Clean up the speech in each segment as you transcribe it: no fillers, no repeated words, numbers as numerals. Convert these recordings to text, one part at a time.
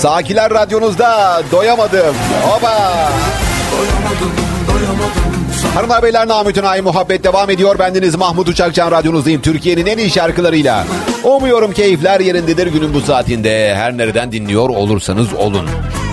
Sakiler radyonuzda doyamadım. Oba! Hanımlar beyler, namütün ay muhabbet devam ediyor. Bendeniz Mahmut Uçakcan, radyonuzdayım. Türkiye'nin en iyi şarkılarıyla. Umuyorum keyifler yerindedir günün bu saatinde. Her nereden dinliyor olursanız olun.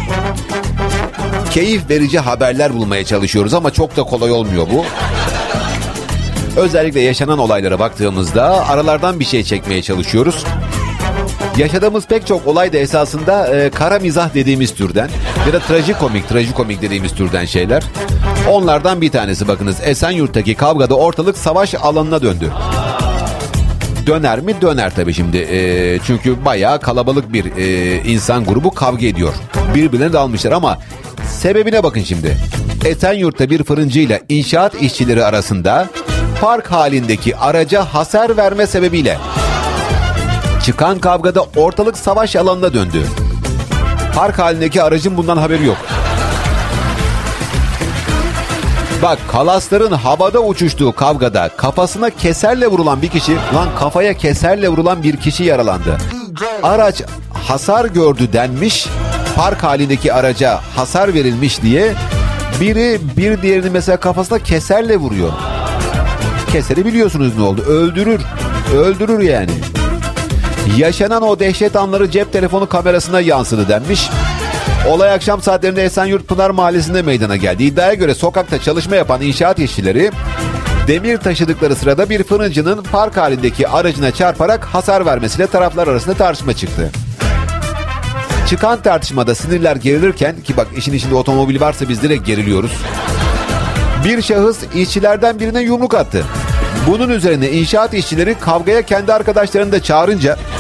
Keyif verici haberler bulmaya çalışıyoruz ama çok da kolay olmuyor bu. Özellikle yaşanan olaylara baktığımızda aralardan bir şey çekmeye çalışıyoruz. Yaşadığımız pek çok olay da esasında kara mizah dediğimiz türden ya da trajikomik dediğimiz türden şeyler. Onlardan bir tanesi, bakınız, Esenyurt'taki kavgada ortalık savaş alanına döndü. Döner mi? Döner tabii şimdi. Çünkü bayağı kalabalık bir insan grubu kavga ediyor. Birbirlerine dalmışlar ama sebebine bakın şimdi. Esenyurt'ta bir fırıncıyla inşaat işçileri arasında park halindeki araca hasar verme sebebiyle çıkan kavgada ortalık savaş alanına döndü. Park halindeki aracın bundan haberi yok. Bak, kalasların havada uçuştuğu kavgada kafasına keserle vurulan bir kişi, kafaya keserle vurulan bir kişi yaralandı. Araç hasar gördü denmiş, park halindeki araca hasar verilmiş diye biri bir diğerini mesela kafasına keserle vuruyor. Keseri biliyorsunuz ne oldu? Öldürür yani. Yaşanan o dehşet anları cep telefonu kamerasına yansıdı denmiş. Olay akşam saatlerinde Esenyurt Pınar Mahallesi'nde meydana geldi. İddiaya göre sokakta çalışma yapan inşaat işçileri demir taşıdıkları sırada bir fırıncının park halindeki aracına çarparak hasar vermesiyle taraflar arasında tartışma çıktı. Çıkan tartışmada sinirler gerilirken, ki bak işin içinde otomobil varsa biz direkt geriliyoruz, bir şahıs işçilerden birine yumruk attı. Bunun üzerine inşaat işçileri kavgaya kendi arkadaşlarını da çağırınca